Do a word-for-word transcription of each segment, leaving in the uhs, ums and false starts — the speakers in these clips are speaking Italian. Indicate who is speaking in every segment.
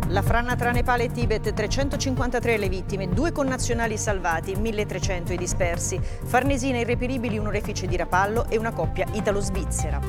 Speaker 1: La frana tra Nepal e Tibet, trecentocinquantatré le vittime, due connazionali salvati, milletrecento i dispersi. Farnesina irreperibili, un orefice di Rapallo e una coppia italo-svizzera.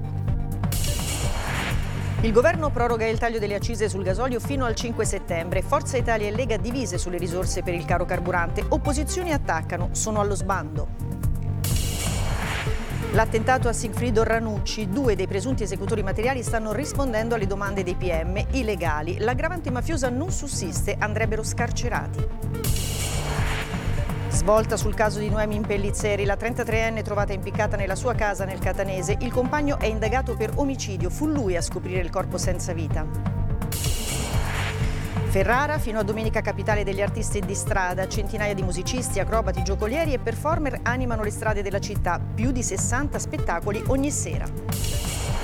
Speaker 1: Il governo proroga il taglio delle accise sul gasolio fino al cinque settembre. Forza Italia e Lega divise sulle risorse per il caro carburante. Opposizioni attaccano, sono allo sbando. L'attentato a Sigfrido Ranucci, due dei presunti esecutori materiali stanno rispondendo alle domande dei P M, i legali. L'aggravante mafiosa non sussiste, andrebbero scarcerati. Svolta sul caso di Noemi Pellizzeri, la trentatreenne trovata impiccata nella sua casa nel Catanese. Il compagno è indagato per omicidio, fu lui a scoprire il corpo senza vita. Ferrara, fino a domenica capitale degli artisti di strada, centinaia di musicisti, acrobati, giocolieri e performer animano le strade della città, più di sessanta spettacoli ogni sera.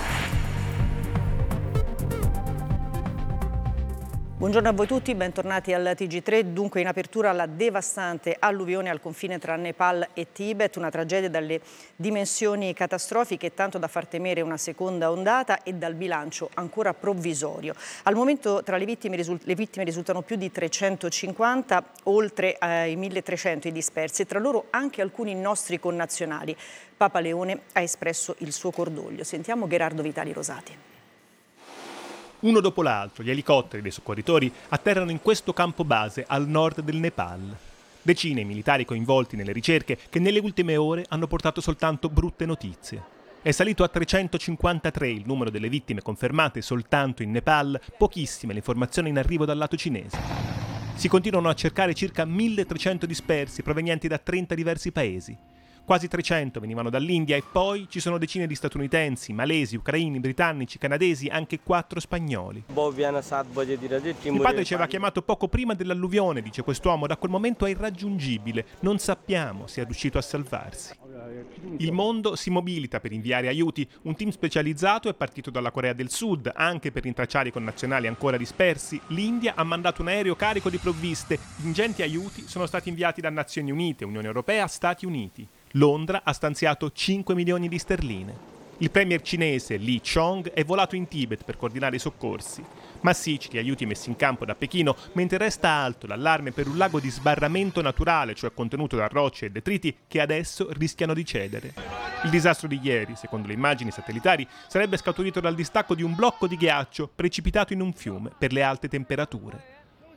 Speaker 1: Buongiorno a voi tutti, bentornati al T G tre. Dunque in apertura la devastante alluvione al confine tra Nepal e Tibet, una tragedia dalle dimensioni catastrofiche, tanto da far temere una seconda ondata e dal bilancio ancora provvisorio. Al momento tra le vittime, risult- le vittime risultano più di trecentocinquanta, oltre ai milletrecento i dispersi, e tra loro anche alcuni nostri connazionali. Papa Leone ha espresso il suo cordoglio. Sentiamo Gerardo Vitali Rosati.
Speaker 2: Uno dopo l'altro, gli elicotteri dei soccorritori atterrano in questo campo base al nord del Nepal. Decine i militari coinvolti nelle ricerche che nelle ultime ore hanno portato soltanto brutte notizie. È salito a trecentocinquantatré il numero delle vittime confermate soltanto in Nepal, pochissime le informazioni in arrivo dal lato cinese. Si continuano a cercare circa milletrecento dispersi provenienti da trenta diversi paesi. Quasi trecento venivano dall'India e poi ci sono decine di statunitensi, malesi, ucraini, britannici, canadesi, anche quattro spagnoli. Il padre ci aveva chiamato poco prima dell'alluvione, dice quest'uomo, da quel momento è irraggiungibile, non sappiamo se è riuscito a salvarsi. Il mondo si mobilita per inviare aiuti, un team specializzato è partito dalla Corea del Sud, anche per rintracciare i connazionali ancora dispersi. L'India ha mandato un aereo carico di provviste, ingenti aiuti sono stati inviati da Nazioni Unite, Unione Europea, Stati Uniti. Londra ha stanziato cinque milioni di sterline. Il premier cinese Li Chong è volato in Tibet per coordinare i soccorsi. Massicci gli aiuti messi in campo da Pechino, mentre resta alto l'allarme per un lago di sbarramento naturale, cioè contenuto da rocce e detriti, che adesso rischiano di cedere. Il disastro di ieri, secondo le immagini satellitari, sarebbe scaturito dal distacco di un blocco di ghiaccio precipitato in un fiume per le alte temperature.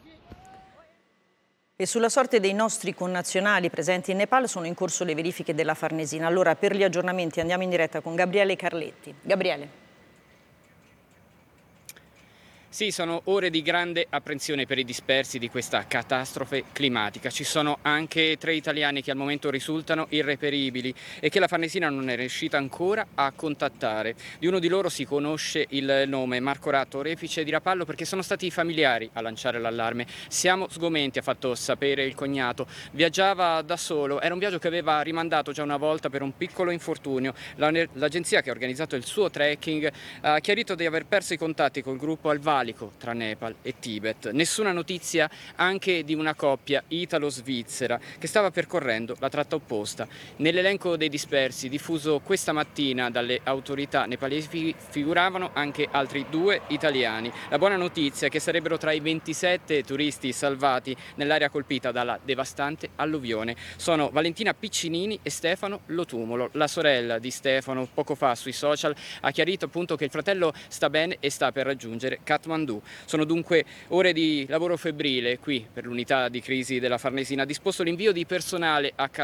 Speaker 1: E sulla sorte dei nostri connazionali presenti in Nepal sono in corso le verifiche della Farnesina. Allora per gli aggiornamenti andiamo in diretta con Gabriele Carletti. Gabriele.
Speaker 3: Sì, sono ore di grande apprensione per i dispersi di questa catastrofe climatica. Ci sono anche tre italiani che al momento risultano irreperibili e che la Farnesina non è riuscita ancora a contattare. Di uno di loro si conosce il nome, Marco Ratto, orefice di Rapallo, perché sono stati i familiari a lanciare l'allarme. Siamo sgomenti, ha fatto sapere il cognato. Viaggiava da solo, era un viaggio che aveva rimandato già una volta per un piccolo infortunio. L'agenzia che ha organizzato il suo trekking ha chiarito di aver perso i contatti col gruppo al valico tra Nepal e Tibet. Nessuna notizia anche di una coppia italo-svizzera che stava percorrendo la tratta opposta. Nell'elenco dei dispersi diffuso questa mattina dalle autorità nepalesi figuravano anche altri due italiani. La buona notizia è che sarebbero tra i ventisette turisti salvati nell'area colpita dalla devastante alluvione. Sono Valentina Piccinini e Stefano Lotumulo. La sorella di Stefano poco fa sui social ha chiarito appunto che il fratello sta bene e sta per raggiungere Kathmandu. Sono dunque ore di lavoro febbrile qui per l'unità di crisi della Farnesina. Ha disposto l'invio di personale a